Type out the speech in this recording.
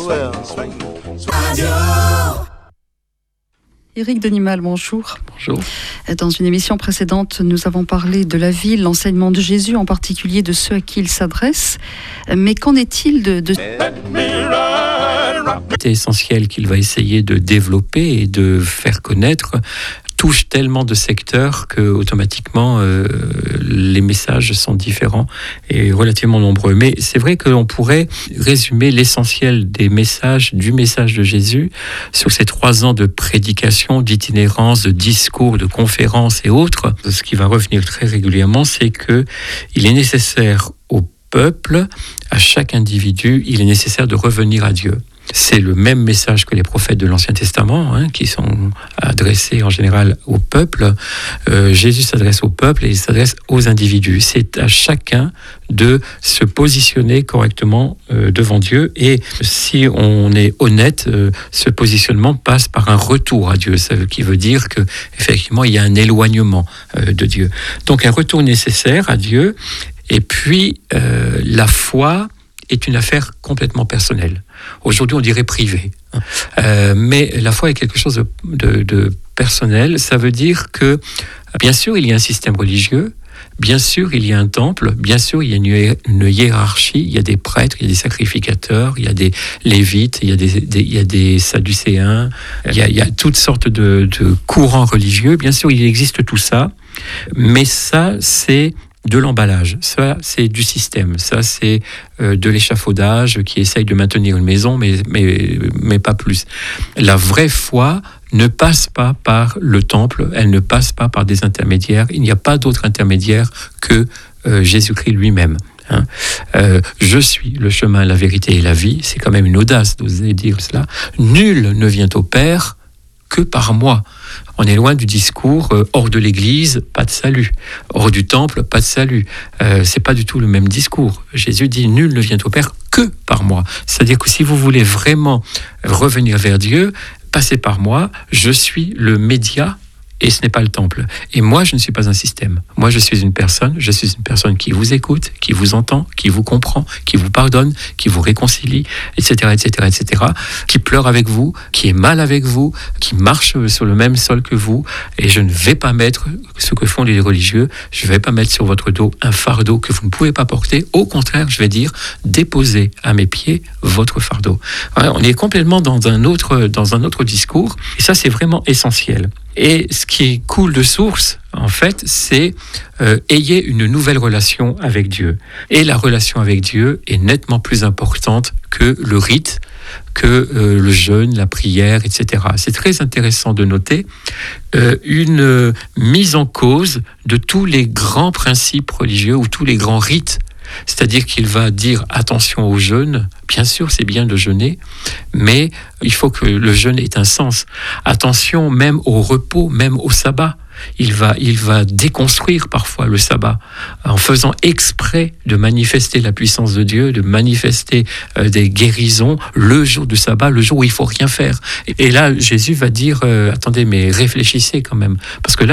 Éric Denimal, bonjour. Bonjour. Dans une émission précédente, nous avons parlé de la vie, l'enseignement de Jésus, en particulier de ceux à qui il s'adresse. Mais qu'en est-il de... C'est essentiel qu'il va essayer de développer et de faire connaître touche tellement de secteurs que automatiquement les messages sont différents et relativement nombreux. Mais c'est vrai qu'on pourrait résumer l'essentiel du message de Jésus sur ces 3 ans de prédication, d'itinérance, de discours, de conférences et autres. Ce qui va revenir très régulièrement, c'est que il est nécessaire au peuple, à chaque individu, il est nécessaire de revenir à Dieu. C'est le même message que les prophètes de l'Ancien Testament, qui sont adressés en général au peuple. Jésus s'adresse au peuple et il s'adresse aux individus. C'est à chacun de se positionner correctement devant Dieu. Et si on est honnête, ce positionnement passe par un retour à Dieu. Ce qui veut dire qu'effectivement, il y a un éloignement de Dieu. Donc un retour nécessaire à Dieu. Et puis, la foi est une affaire complètement personnelle. Aujourd'hui, on dirait privée. Mais la foi est quelque chose de personnel. Ça veut dire que, bien sûr, il y a un système religieux, bien sûr, il y a un temple, bien sûr, il y a une hiérarchie, il y a des prêtres, il y a des sacrificateurs, il y a des lévites, il y a des sadducéens, il y a toutes sortes de courants religieux. Bien sûr, il existe tout ça, mais ça, c'est de l'emballage, ça c'est du système, ça c'est de l'échafaudage qui essaye de maintenir une maison, mais pas plus. La vraie foi ne passe pas par le temple, elle ne passe pas par des intermédiaires, il n'y a pas d'autre intermédiaire que Jésus-Christ lui-même. Je suis le chemin, la vérité et la vie, c'est quand même une audace d'oser dire cela. Nul ne vient au Père que par moi. On est loin du discours hors de l'église, pas de salut. Hors du temple, pas de salut. C'est pas du tout le même discours. Jésus dit nul ne vient au Père que par moi. C'est-à-dire que si vous voulez vraiment revenir vers Dieu, passez par moi. Je suis le média. Et ce n'est pas le temple. Et moi, je ne suis pas un système. Moi, je suis une personne qui vous écoute, qui vous entend, qui vous comprend, qui vous pardonne, qui vous réconcilie, etc., etc., etc., qui pleure avec vous, qui est mal avec vous, qui marche sur le même sol que vous. Et je ne vais pas mettre ce que font les religieux, je ne vais pas mettre sur votre dos un fardeau que vous ne pouvez pas porter. Au contraire, je vais dire, déposez à mes pieds votre fardeau. Voilà, on est complètement dans un autre discours. Et ça, c'est vraiment essentiel. Et ce qui coule de source, en fait, c'est ayez une nouvelle relation avec Dieu. Et la relation avec Dieu est nettement plus importante que le rite, que le jeûne, la prière, etc. C'est très intéressant de noter une mise en cause de tous les grands principes religieux ou tous les grands rites. C'est-à-dire qu'il va dire attention au jeûne. Bien sûr, c'est bien de jeûner, mais il faut que le jeûne ait un sens. Attention même au repos, même au sabbat. Il va déconstruire parfois le sabbat en faisant exprès de manifester la puissance de Dieu, de manifester des guérisons le jour du sabbat, le jour où il faut rien faire. Et là, Jésus va dire attendez, mais réfléchissez quand même, parce que là,